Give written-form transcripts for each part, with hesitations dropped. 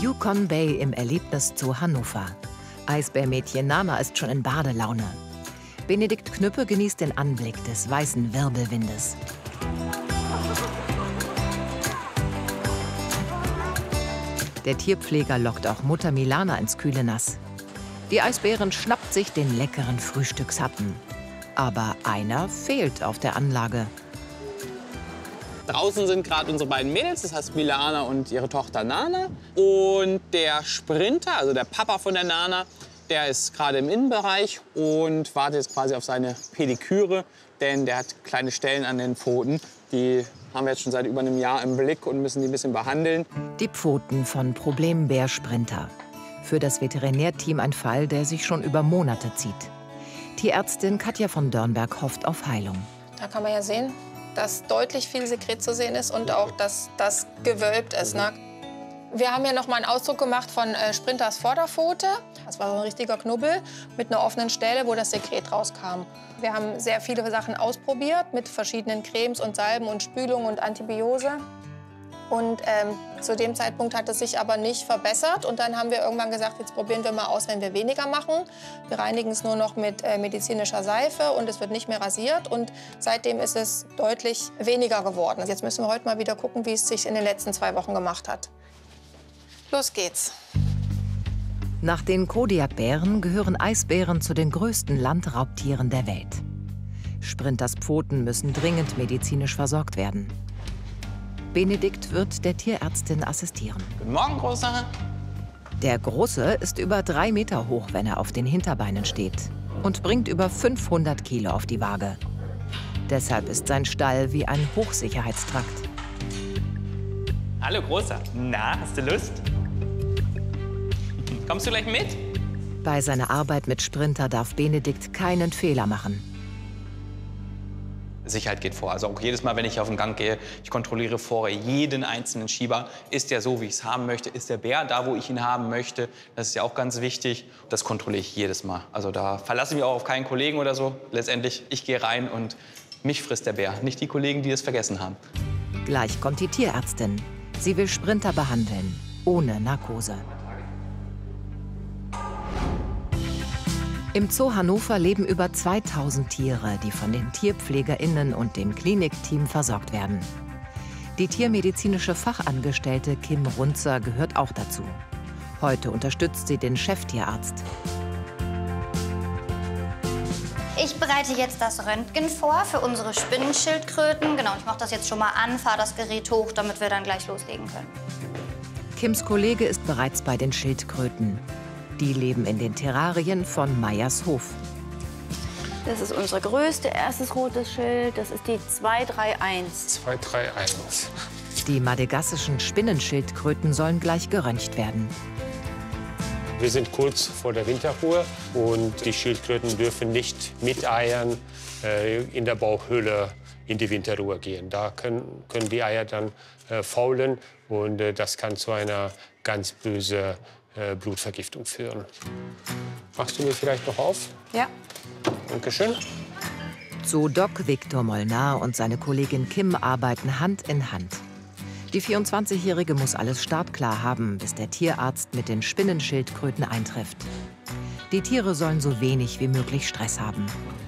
Yukon Bay im Erlebniszoo Hannover. Eisbärmädchen Nana ist schon in Badelaune. Benedikt Knüppe genießt den Anblick des weißen Wirbelwindes. Der Tierpfleger lockt auch Mutter Milana ins kühle Nass. Die Eisbärin schnappt sich den leckeren Frühstückshappen. Aber einer fehlt auf der Anlage. Draußen sind gerade unsere beiden Mädels, das heißt Milana und ihre Tochter Nana. Und der Sprinter, also der Papa von der Nana, der ist gerade im Innenbereich und wartet jetzt quasi auf seine Pediküre. Denn der hat kleine Stellen an den Pfoten. Die haben wir jetzt schon seit über einem Jahr im Blick und müssen die ein bisschen behandeln. Die Pfoten von Problembär Sprinter. Für das Veterinärteam ein Fall, der sich schon über Monate zieht. Tierärztin Katja von Dörnberg hofft auf Heilung. Da kann man ja sehen, dass deutlich viel Sekret zu sehen ist und auch, dass das gewölbt ist. Ne? Wir haben ja noch mal einen Ausdruck gemacht von Sprinters Vorderpfote. Das war so ein richtiger Knubbel mit einer offenen Stelle, wo das Sekret rauskam. Wir haben sehr viele Sachen ausprobiert mit verschiedenen Cremes und Salben und Spülungen und Antibiose. Und zu dem Zeitpunkt hat es sich aber nicht verbessert. Und dann haben wir irgendwann gesagt, jetzt probieren wir mal aus, wenn wir weniger machen. Wir reinigen es nur noch mit medizinischer Seife und es wird nicht mehr rasiert. Und seitdem ist es deutlich weniger geworden. Also jetzt müssen wir heute mal wieder gucken, wie es sich in den letzten 2 Wochen gemacht hat. Los geht's. Nach den Kodiakbären gehören Eisbären zu den größten Landraubtieren der Welt. Sprinters Pfoten müssen dringend medizinisch versorgt werden. Benedikt wird der Tierärztin assistieren. Guten Morgen, Großer. Der Große ist über 3 Meter hoch, wenn er auf den Hinterbeinen steht. Und bringt über 500 Kilo auf die Waage. Deshalb ist sein Stall wie ein Hochsicherheitstrakt. Hallo, Großer. Na, hast du Lust? Kommst du gleich mit? Bei seiner Arbeit mit Sprinter darf Benedikt keinen Fehler machen. Sicherheit geht vor. Also auch jedes Mal, wenn ich auf den Gang gehe, ich kontrolliere vorher jeden einzelnen Schieber. Ist der so, wie ich es haben möchte? Ist der Bär da, wo ich ihn haben möchte? Das ist ja auch ganz wichtig. Das kontrolliere ich jedes Mal. Also da verlasse ich mich auch auf keinen Kollegen oder so. Letztendlich, ich gehe rein und mich frisst der Bär, nicht die Kollegen, die es vergessen haben. Gleich kommt die Tierärztin. Sie will Sprinter behandeln, ohne Narkose. Im Zoo Hannover leben über 2000 Tiere, die von den TierpflegerInnen und dem Klinikteam versorgt werden. Die tiermedizinische Fachangestellte Kim Runzer gehört auch dazu. Heute unterstützt sie den Cheftierarzt. Ich bereite jetzt das Röntgen vor für unsere Spinnenschildkröten. Genau, ich mache das jetzt schon mal an, fahre das Gerät hoch, damit wir dann gleich loslegen können. Kims Kollege ist bereits bei den Schildkröten. Die leben in den Terrarien von Meyers Hof. Das ist unsere größte, erstes rotes Schild. Das ist die 231. 231. Die madagassischen Spinnenschildkröten sollen gleich geröntgt werden. Wir sind kurz vor der Winterruhe und die Schildkröten dürfen nicht mit Eiern in der Bauchhöhle in die Winterruhe gehen. Da können die Eier dann faulen und das kann zu einer ganz bösen Blutvergiftung führen. Machst du mir vielleicht noch auf? Ja. Dankeschön. Zoo-Doc Viktor Molnar und seine Kollegin Kim arbeiten Hand in Hand. Die 24-Jährige muss alles startklar haben, bis der Tierarzt mit den Spinnenschildkröten eintrifft. Die Tiere sollen so wenig wie möglich Stress haben.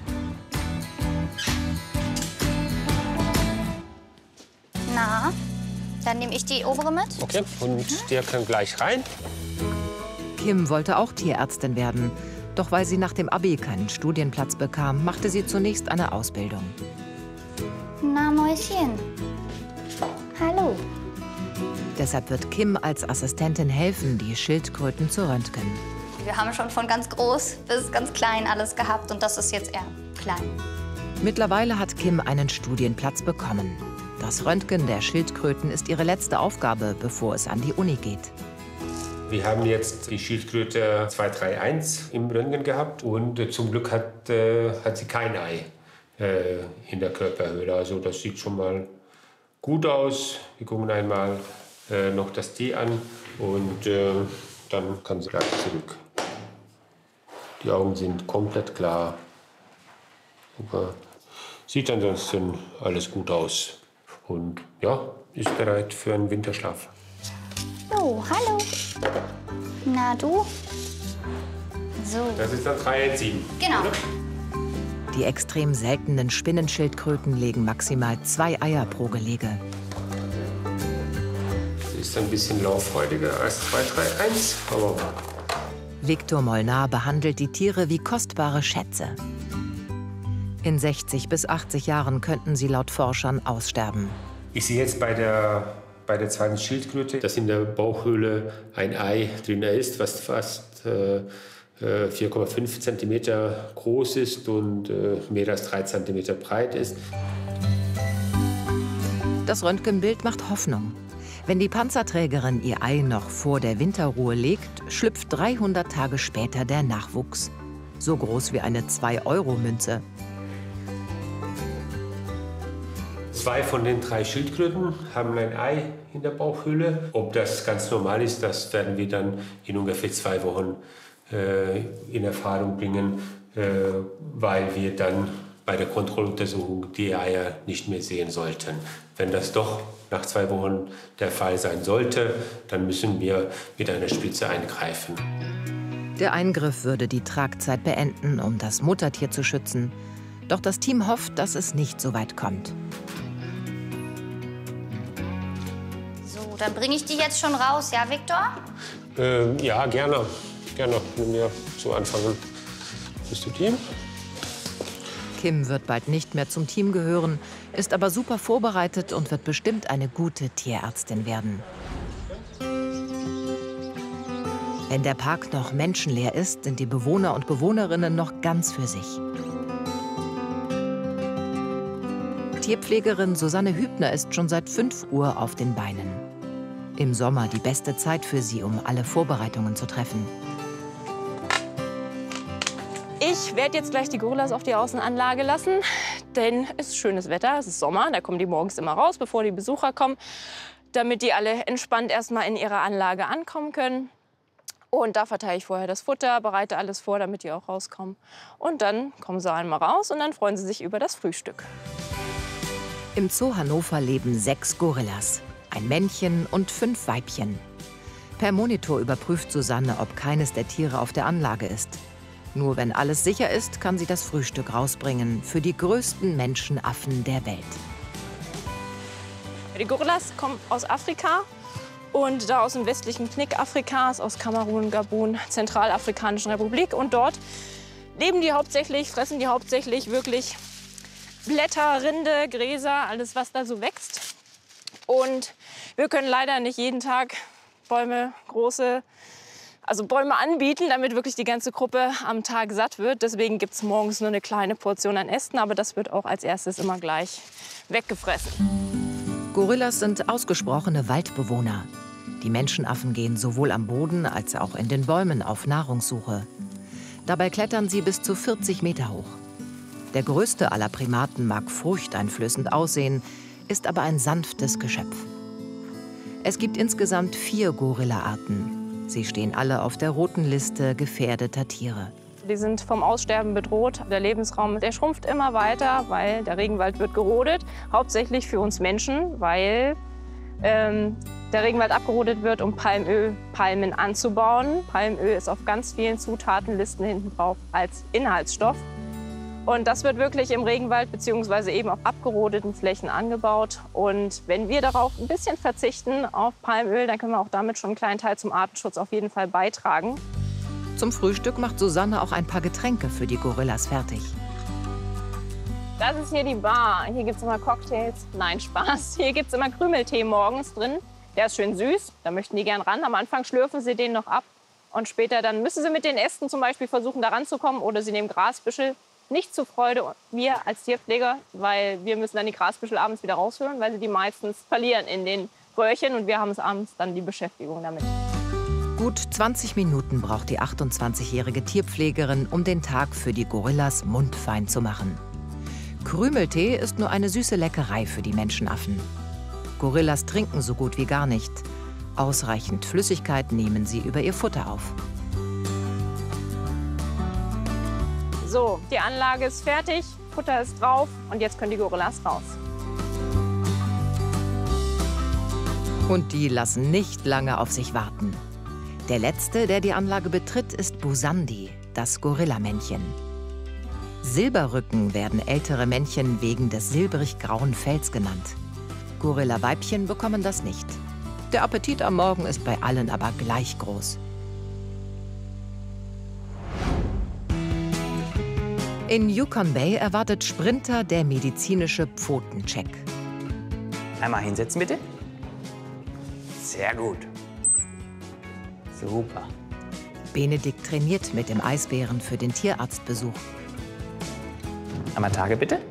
Na, dann nehme ich die obere mit. Okay, und der kann gleich rein. Kim wollte auch Tierärztin werden. Doch weil sie nach dem Abi keinen Studienplatz bekam, machte sie zunächst eine Ausbildung. Na, Mäuschen. Hallo. Deshalb wird Kim als Assistentin helfen, die Schildkröten zu röntgen. Wir haben schon von ganz groß bis ganz klein alles gehabt und das ist jetzt eher klein. Mittlerweile hat Kim einen Studienplatz bekommen. Das Röntgen der Schildkröten ist ihre letzte Aufgabe, bevor es an die Uni geht. Wir haben jetzt die Schildkröte 231 im Röntgen gehabt und zum Glück hat sie kein Ei in der Körperhöhle. Also das sieht schon mal gut aus. Wir gucken einmal noch das T an und dann kann sie gleich zurück. Die Augen sind komplett klar. Super. Sieht ansonsten alles gut aus und ja, ist bereit für einen Winterschlaf. Oh, hallo. Na, du? So. Das ist dann 317. Genau. Oder? Die extrem seltenen Spinnenschildkröten legen maximal 2 Eier pro Gelege. Sie ist ein bisschen lauffreudiger als 231, aber Victor Molnar behandelt die Tiere wie kostbare Schätze. In 60 bis 80 Jahren könnten sie laut Forschern aussterben. ich sehe jetzt bei der zweiten Schildkröte, dass in der Bauchhöhle ein Ei drin ist, was fast 4,5 cm groß ist und mehr als 3 cm breit ist. Das Röntgenbild macht Hoffnung. Wenn die Panzerträgerin ihr Ei noch vor der Winterruhe legt, schlüpft 300 Tage später der Nachwuchs. So groß wie eine 2-Euro-Münze. 2 von den 3 Schildkröten haben ein Ei in der Bauchhöhle. Ob das ganz normal ist, das werden wir dann in ungefähr 2 Wochen in Erfahrung bringen, weil wir dann bei der Kontrolluntersuchung die Eier nicht mehr sehen sollten. Wenn das doch nach 2 Wochen der Fall sein sollte, dann müssen wir mit einer Spritze eingreifen. Der Eingriff würde die Tragzeit beenden, um das Muttertier zu schützen. Doch das Team hofft, dass es nicht so weit kommt. So, dann bringe ich die jetzt schon raus, ja, Victor? Ja, gerne. Gerne, wenn wir so anfangen. Bist du Team? Kim wird bald nicht mehr zum Team gehören, ist aber super vorbereitet und wird bestimmt eine gute Tierärztin werden. Wenn der Park noch menschenleer ist, sind die Bewohner und Bewohnerinnen noch ganz für sich. Tierpflegerin Susanne Hübner ist schon seit 5 Uhr auf den Beinen. Im Sommer die beste Zeit für sie, um alle Vorbereitungen zu treffen. Ich werde jetzt gleich die Gorillas auf die Außenanlage lassen, denn es ist schönes Wetter, es ist Sommer, da kommen die morgens immer raus, bevor die Besucher kommen, damit die alle entspannt erstmal in ihrer Anlage ankommen können. Und da verteile ich vorher das Futter, bereite alles vor, damit die auch rauskommen. Und dann kommen sie einmal raus und dann freuen sie sich über das Frühstück. Im Zoo Hannover leben 6 Gorillas, ein Männchen und 5 Weibchen. Per Monitor überprüft Susanne, ob keines der Tiere auf der Anlage ist. Nur wenn alles sicher ist, kann sie das Frühstück rausbringen für die größten Menschenaffen der Welt. Die Gorillas kommen aus Afrika und da aus dem westlichen Knick Afrikas, aus Kamerun, Gabun, Zentralafrikanischen Republik. Und dort leben die hauptsächlich, fressen die hauptsächlich wirklich Blätter, Rinde, Gräser, alles was da so wächst. Und wir können leider nicht jeden Tag Bäume anbieten, damit wirklich die ganze Gruppe am Tag satt wird. Deswegen gibt es morgens nur eine kleine Portion an Ästen, aber das wird auch als erstes immer gleich weggefressen. Gorillas sind ausgesprochene Waldbewohner. Die Menschenaffen gehen sowohl am Boden als auch in den Bäumen auf Nahrungssuche. Dabei klettern sie bis zu 40 Meter hoch. Der größte aller Primaten mag furchteinflößend aussehen, ist aber ein sanftes Geschöpf. Es gibt insgesamt 4 Gorilla-Arten. Sie stehen alle auf der roten Liste gefährdeter Tiere. Die sind vom Aussterben bedroht. Der Lebensraum, der schrumpft immer weiter, weil der Regenwald wird gerodet. Hauptsächlich für uns Menschen, weil der Regenwald abgerodet wird, um Palmen anzubauen. Palmöl ist auf ganz vielen Zutatenlisten hinten drauf als Inhaltsstoff. Und das wird wirklich im Regenwald bzw. eben auf abgerodeten Flächen angebaut. Und wenn wir darauf ein bisschen verzichten auf Palmöl, dann können wir auch damit schon einen kleinen Teil zum Artenschutz auf jeden Fall beitragen. Zum Frühstück macht Susanne auch ein paar Getränke für die Gorillas fertig. Das ist hier die Bar. Hier gibt es immer Cocktails. Nein, Spaß. Hier gibt es immer Krümeltee morgens drin. Der ist schön süß. Da möchten die gern ran. Am Anfang schlürfen sie den noch ab. Und später dann müssen sie mit den Ästen zum Beispiel versuchen, da ranzukommen. Oder sie nehmen Grasbüschel. Nicht zur Freude wir als Tierpfleger, weil wir müssen dann die Grasbüschel abends wieder rausholen, weil sie die meistens verlieren in den Röhrchen. Und wir haben es abends dann die Beschäftigung damit. Gut 20 Minuten braucht die 28-jährige Tierpflegerin, um den Tag für die Gorillas mundfein zu machen. Krümeltee ist nur eine süße Leckerei für die Menschenaffen. Gorillas trinken so gut wie gar nicht. Ausreichend Flüssigkeit nehmen sie über ihr Futter auf. So, die Anlage ist fertig, Futter ist drauf und jetzt können die Gorillas raus. Und die lassen nicht lange auf sich warten. Der letzte, der die Anlage betritt, ist Busandi, das Gorillamännchen. Silberrücken werden ältere Männchen wegen des silbrig-grauen Fells genannt. Gorilla-Weibchen bekommen das nicht. Der Appetit am Morgen ist bei allen aber gleich groß. In Yukon Bay erwartet Sprinter der medizinische Pfotencheck. Einmal hinsetzen, bitte. Sehr gut. Super. Benedikt trainiert mit dem Eisbären für den Tierarztbesuch. Einmal Target, bitte.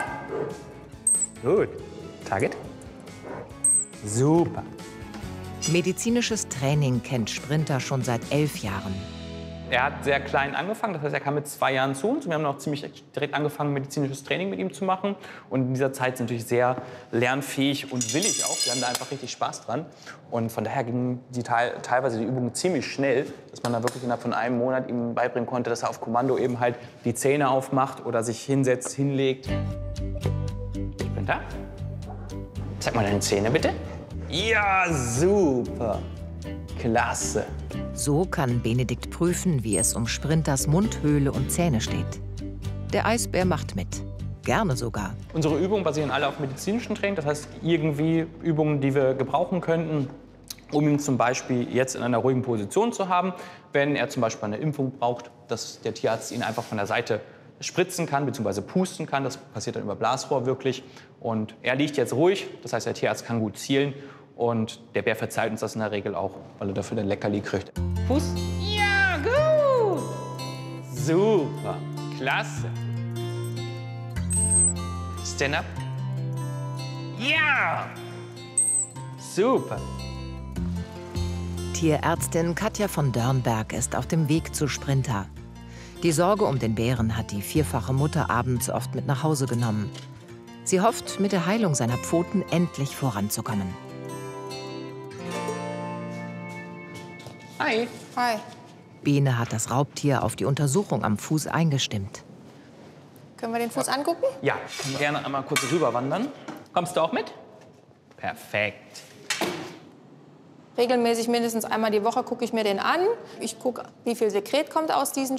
Gut. Target. Super. Medizinisches Training kennt Sprinter schon seit 11 Jahren. Er hat sehr klein angefangen, das heißt, er kam mit 2 Jahren zu uns. Wir haben auch ziemlich direkt angefangen, medizinisches Training mit ihm zu machen. Und in dieser Zeit ist er natürlich sehr lernfähig und willig auch. Wir haben da einfach richtig Spaß dran. Und von daher gingen teilweise die Übungen ziemlich schnell, dass man da wirklich innerhalb von einem Monat ihm beibringen konnte, dass er auf Kommando eben halt die Zähne aufmacht oder sich hinsetzt, hinlegt. Sprinter, zeig mal deine Zähne, bitte. Ja, super. Klasse. So kann Benedikt prüfen, wie es um Sprinters Mundhöhle und Zähne steht. Der Eisbär macht mit. Gerne sogar. Unsere Übungen basieren alle auf medizinischem Training. Das heißt, irgendwie Übungen, die wir gebrauchen könnten, um ihn zum Beispiel jetzt in einer ruhigen Position zu haben. Wenn er zum Beispiel eine Impfung braucht, dass der Tierarzt ihn einfach von der Seite spritzen kann bzw. pusten kann. Das passiert dann über Blasrohr wirklich. Und er liegt jetzt ruhig. Das heißt, der Tierarzt kann gut zielen. Und der Bär verzeiht uns das in der Regel auch, weil er dafür den Leckerli kriegt. Fuß? Ja, gut. Super. Klasse. Stand up. Ja. Super. Tierärztin Katja von Dörnberg ist auf dem Weg zu Sprinter. Die Sorge um den Bären hat die 4-fache Mutter abends oft mit nach Hause genommen. Sie hofft, mit der Heilung seiner Pfoten endlich voranzukommen. Hi. Hi. Bene hat das Raubtier auf die Untersuchung am Fuß eingestimmt. Können wir den Fuß angucken? Ja, können gerne einmal kurz rüberwandern. Kommst du auch mit? Perfekt. Regelmäßig mindestens einmal die Woche gucke ich mir den an. Ich gucke, wie viel Sekret kommt aus diesen